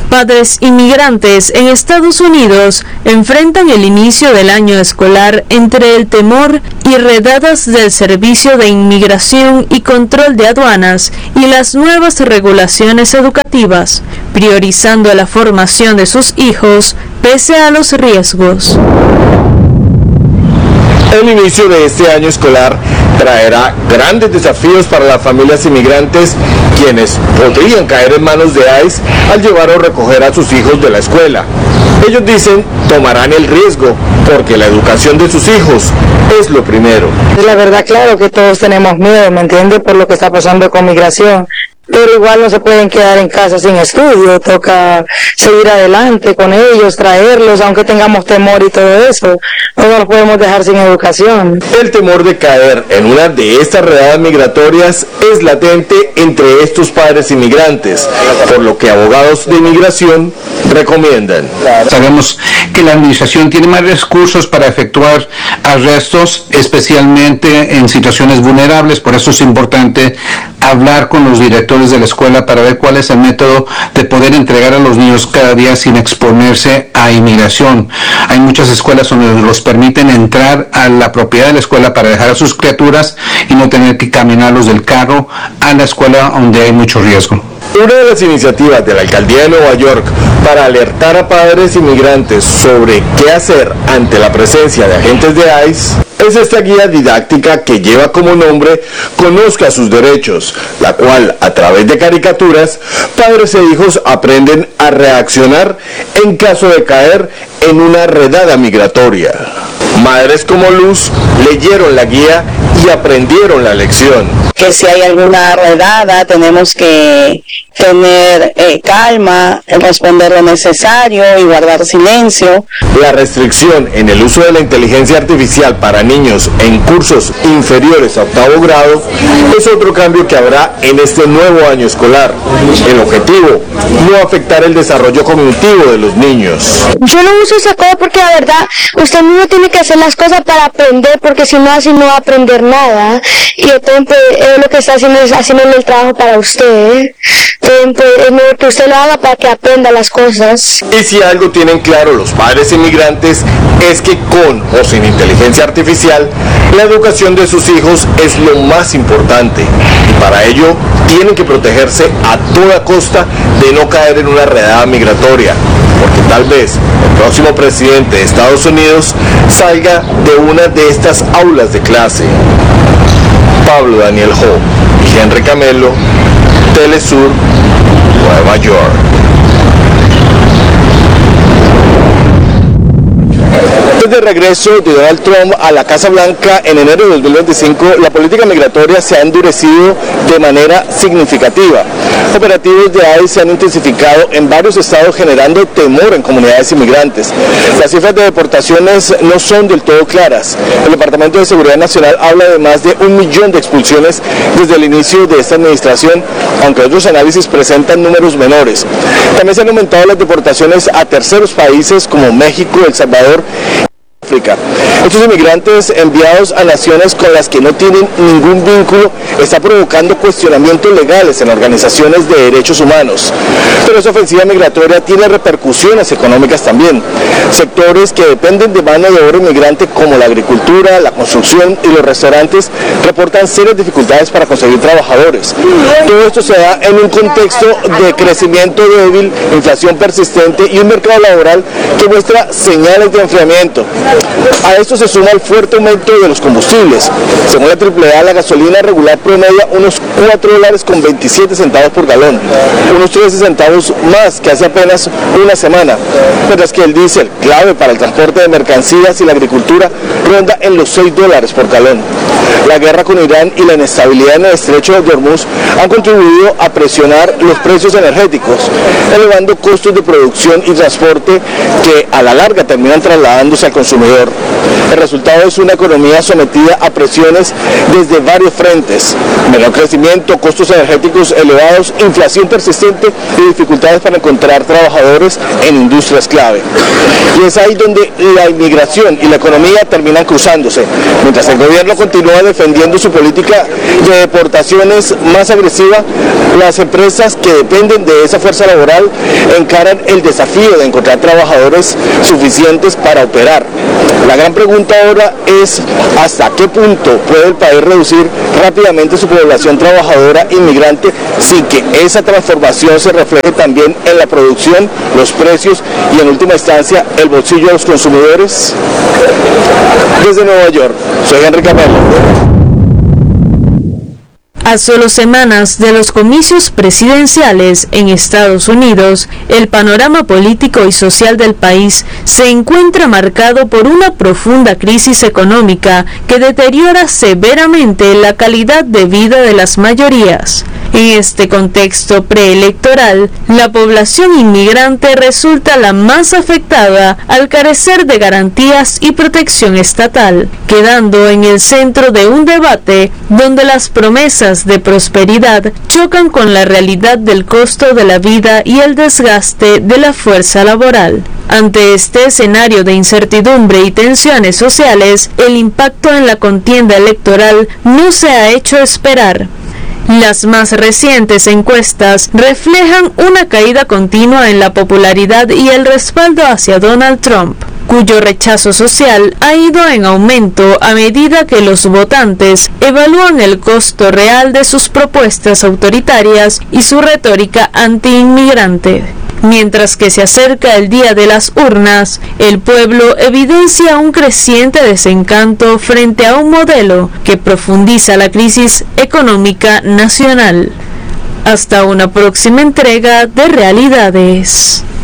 Padres inmigrantes en Estados Unidos enfrentan el inicio del año escolar entre el temor y redadas del Servicio de Inmigración y Control de Aduanas y las nuevas regulaciones educativas, priorizando la formación de sus hijos pese a los riesgos. El inicio de este año escolar traerá grandes desafíos para las familias inmigrantes, quienes podrían caer en manos de ICE al llevar o recoger a sus hijos de la escuela. Ellos dicen tomarán el riesgo porque la educación de sus hijos es lo primero. La verdad, claro que todos tenemos miedo, ¿me entiende? Por lo que está pasando con migración. Pero igual no se pueden quedar en casa sin estudio, toca seguir adelante con ellos, traerlos, aunque tengamos temor y todo eso, no los podemos dejar sin educación. El temor de caer en una de estas redadas migratorias es latente entre estos padres inmigrantes, por lo que abogados de inmigración recomiendan. Sabemos que la administración tiene más recursos para efectuar arrestos, especialmente en situaciones vulnerables, por eso es importante hablar con los directores de la escuela para ver cuál es el método de poder entregar a los niños cada día sin exponerse a inmigración. Hay muchas escuelas donde los permiten entrar a la propiedad de la escuela para dejar a sus criaturas y no tener que caminarlos del carro a la escuela donde hay mucho riesgo. Una de las iniciativas de la Alcaldía de Nueva York para alertar a padres inmigrantes sobre qué hacer ante la presencia de agentes de ICE es esta guía didáctica que lleva como nombre Conozca sus derechos, la cual, a través de caricaturas, padres e hijos aprenden a reaccionar en caso de caer en una redada migratoria. Madres como Luz leyeron la guía y aprendieron la lección. Que si hay alguna redada tenemos que tener calma, responder lo necesario y guardar silencio. La restricción en el uso de la inteligencia artificial para niños en cursos inferiores a octavo grado es otro cambio que habrá en este nuevo año escolar. El objetivo, no afectar el desarrollo cognitivo de los niños. Yo no uso esa cosa porque la verdad usted mismo tiene que hacer las cosas para aprender, porque si no así no va a aprender nada. Y entonces lo que está haciendo es haciendo el trabajo para usted. Es mejor que usted lo haga para que aprenda las cosas. Y si algo tienen claro los padres inmigrantes es que con o sin inteligencia artificial, la educación de sus hijos es lo más importante. Y para ello tienen que protegerse a toda costa de no caer en una redada migratoria, porque tal vez el próximo presidente de Estados Unidos salga de una de estas aulas de clase. Pablo Daniel Ho y Henry Camelo, Telesur, Nueva York. Desde el regreso de Donald Trump a la Casa Blanca en enero de 2025, la política migratoria se ha endurecido de manera significativa. Operativos de ICE se han intensificado en varios estados, generando temor en comunidades inmigrantes. Las cifras de deportaciones no son del todo claras. El Departamento de Seguridad Nacional habla de más de 1 millón de expulsiones desde el inicio de esta administración, aunque otros análisis presentan números menores. También se han aumentado las deportaciones a terceros países como México, El Salvador y África. Estos inmigrantes enviados a naciones con las que no tienen ningún vínculo está provocando cuestionamientos legales en organizaciones de derechos humanos. Pero esa ofensiva migratoria tiene repercusiones económicas también. Sectores que dependen de mano de obra inmigrante como la agricultura, la construcción y los restaurantes reportan serias dificultades para conseguir trabajadores. Todo esto se da en un contexto de crecimiento débil, inflación persistente y un mercado laboral que muestra señales de enfriamiento. A esto se suma el fuerte aumento de los combustibles. Según la AAA, la gasolina regular promedia unos $4.27 por galón, unos 13 centavos más que hace apenas una semana, mientras que el diésel, clave para el transporte de mercancías y la agricultura, ronda en los $6 por galón. La guerra con Irán y la inestabilidad en el estrecho de Hormuz han contribuido a presionar los precios energéticos, elevando costos de producción y transporte que a la larga terminan trasladándose al consumidor consumidor. El resultado es una economía sometida a presiones desde varios frentes: menor crecimiento, costos energéticos elevados, inflación persistente y dificultades para encontrar trabajadores en industrias clave. Y es ahí donde la inmigración y la economía terminan cruzándose. Mientras el gobierno continúa defendiendo su política de deportaciones más agresiva, las empresas que dependen de esa fuerza laboral encaran el desafío de encontrar trabajadores suficientes para operar. La gran pregunta ahora es hasta qué punto puede el país reducir rápidamente su población trabajadora inmigrante sin que esa transformación se refleje también en la producción, los precios y en última instancia el bolsillo de los consumidores. Desde Nueva York, soy Henry Camelo. A solo semanas de los comicios presidenciales en Estados Unidos, el panorama político y social del país se encuentra marcado por una profunda crisis económica que deteriora severamente la calidad de vida de las mayorías. En este contexto preelectoral, la población inmigrante resulta la más afectada al carecer de garantías y protección estatal, quedando en el centro de un debate donde las promesas de prosperidad chocan con la realidad del costo de la vida y el desgaste de la fuerza laboral. Ante este escenario de incertidumbre y tensiones sociales, el impacto en la contienda electoral no se ha hecho esperar. Las más recientes encuestas reflejan una caída continua en la popularidad y el respaldo hacia Donald Trump, cuyo rechazo social ha ido en aumento a medida que los votantes evalúan el costo real de sus propuestas autoritarias y su retórica anti-inmigrante. Mientras que se acerca el día de las urnas, el pueblo evidencia un creciente desencanto frente a un modelo que profundiza la crisis económica nacional. Hasta una próxima entrega de Realidades.